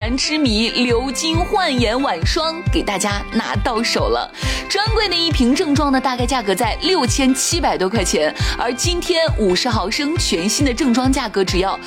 兰之谜流金焕颜晚霜给大家拿到手了。专柜的一瓶正装呢，大概价格在6700多块钱，而今天50毫升全新的正装价格只要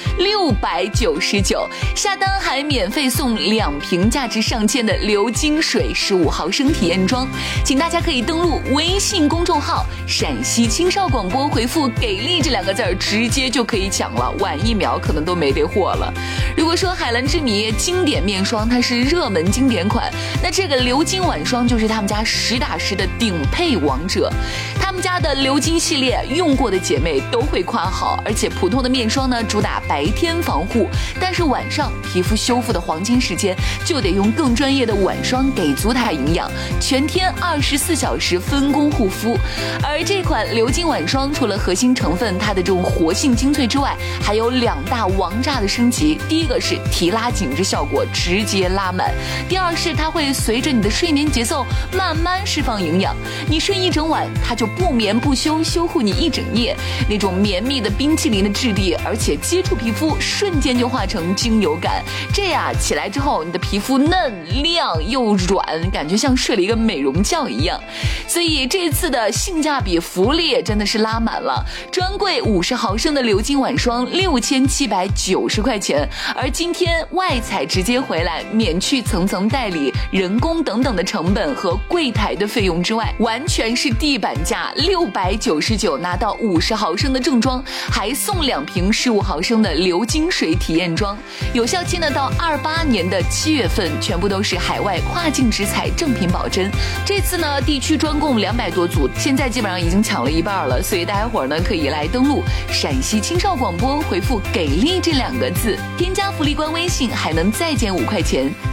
699，下单还免费送2瓶价值上千的流金水15毫升体验装。请大家可以登录微信公众号陕西青少广播，回复给力这2个字，直接就可以抢了，晚1秒可能都没得货了。如果说海蓝之谜经典面霜它是热门经典款，那这个流金晚霜就是他们家实打实的顶配王者。他们家的流金系列用过的姐妹都会夸好，而且普通的面霜呢主打白天防护，但是晚上皮肤修复的黄金时间就得用更专业的晚霜给足它营养，全天24小时分工护肤。而这款流金晚霜除了核心成分它的这种活性精粹之外，还有2大王炸的升级。第一个是提拉紧致效果，直接拉满；第二是它会随着你的睡眠节奏慢慢释放营养，你睡一整晚它就不眠不休，修护你一整夜，那种绵密的冰淇淋的质地，而且接触皮肤瞬间就化成精油感，这呀起来之后你的皮肤嫩亮又软，感觉像睡了一个美容觉一样。所以这次的性价比福利也真的是拉满了，专柜50毫升的流金晚霜6790块钱，而今天外采直接回来，免去层层代理、人工等等的成本和柜台的费用之外，完全是地板价699拿到50毫升的正装，还送2瓶15毫升的流金水体验装，有效期呢到28年的7月份，全部都是海外跨境直采正品保真。这次呢地区专供200多组，现在基本上已经抢了一半了，所以大家伙呢可以来登录陕西青少广播，回复给力这2个字，添加福利官微信还能再减5块钱。